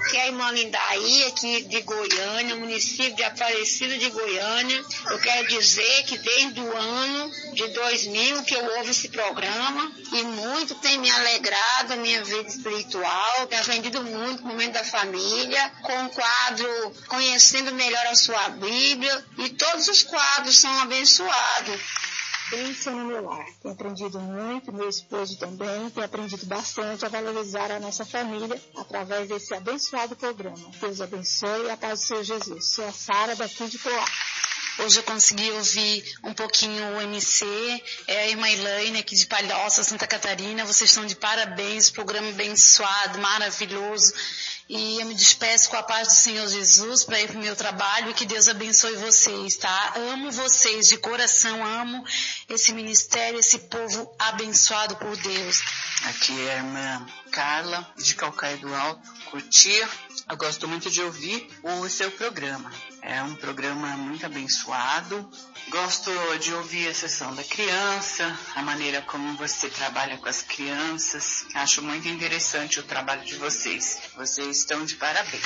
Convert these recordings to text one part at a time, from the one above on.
que é a irmã Lindaí, aqui de Goiânia, município de Aparecida de Goiânia. Eu quero dizer que desde o ano de 2000 que eu ouvo esse programa e muito tem me alegrado a minha vida espiritual, tem aprendido muito no momento da família, com o quadro Conhecendo Melhor a Sua Bíblia, e todos os quadros são abençoados. Bênção no meu lar. Tenho aprendido muito, meu esposo também tem aprendido bastante a valorizar a nossa família através desse abençoado programa. Deus abençoe e a paz do Senhor Jesus. Sou a Sara daqui de Poá. Hoje eu consegui ouvir um pouquinho o MC, a irmã Elaine aqui de Palhoça, Santa Catarina. Vocês estão de parabéns, programa abençoado, maravilhoso. E eu me despeço com a paz do Senhor Jesus para ir para o meu trabalho e que Deus abençoe vocês, tá? Amo vocês de coração, amo esse ministério, esse povo abençoado por Deus. Aqui é a irmã Carla, de Calcaia do Alto, Cotia. Eu gosto muito de ouvir o seu programa. É um programa muito abençoado. Gosto de ouvir a sessão da criança, a maneira como você trabalha com as crianças. Acho muito interessante o trabalho de vocês. Vocês estão de parabéns.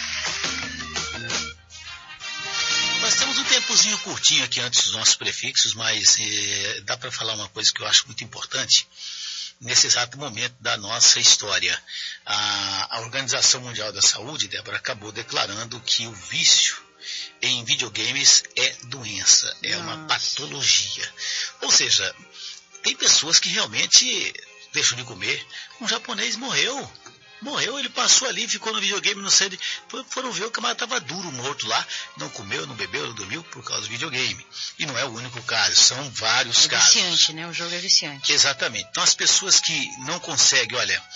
Nós temos um tempozinho curtinho aqui antes dos nossos prefixos, mas dá para falar uma coisa que eu acho muito importante. Nesse exato momento da nossa história, a Organização Mundial da Saúde, Débora, acabou declarando que o vício em videogames é doença, é uma patologia. Ou seja, tem pessoas que realmente deixam de comer. Um japonês morreu, ele passou ali, ficou no videogame, não sei, foram ver, o camarada estava duro, morto lá, não comeu, não bebeu, não dormiu por causa do videogame. E não é o único caso, são vários casos. É viciante, né? O jogo é viciante. Exatamente. Então as pessoas que não conseguem,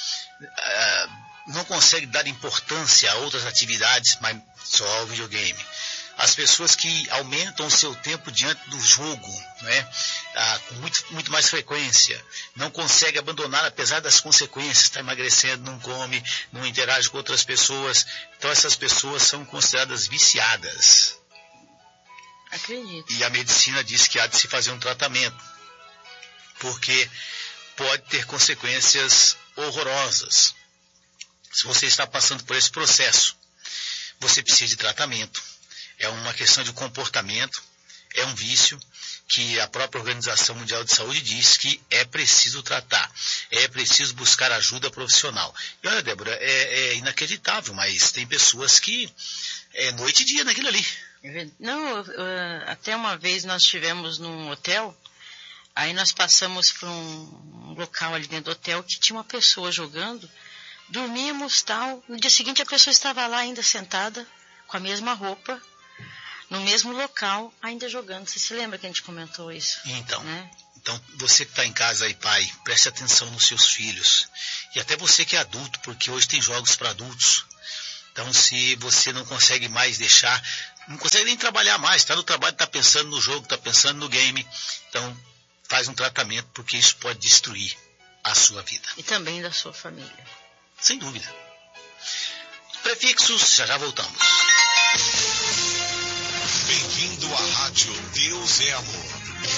não conseguem dar importância a outras atividades, mas só ao videogame. As pessoas que aumentam o seu tempo diante do jogo, né, com muito mais frequência, não conseguem abandonar apesar das consequências, está emagrecendo, não come, não interage com outras pessoas. Então essas pessoas são consideradas viciadas. Acredito. E a medicina diz que há de se fazer um tratamento, porque pode ter consequências horrorosas. Se você está passando por esse processo, você precisa de tratamento. É uma questão de comportamento, é um vício que a própria Organização Mundial de Saúde diz que é preciso tratar, é preciso buscar ajuda profissional. E olha, Débora, é inacreditável, mas tem pessoas que é noite e dia naquilo ali. Não, até uma vez nós estivemos num hotel, aí nós passamos por um local ali dentro do hotel que tinha uma pessoa jogando, dormíamos tal, no dia seguinte a pessoa estava lá ainda sentada, com a mesma roupa, no mesmo local, ainda jogando. Você se lembra que a gente comentou isso? Então, né? Então você que está em casa aí, pai, preste atenção nos seus filhos. E até você que é adulto, porque hoje tem jogos para adultos. Então, se você não consegue mais deixar, não consegue nem trabalhar mais, está no trabalho, está pensando no jogo, está pensando no game, então faz um tratamento, porque isso pode destruir a sua vida. E também da sua família. Sem dúvida. Prefixos, já voltamos. Bem-vindo à Rádio Deus é Amor.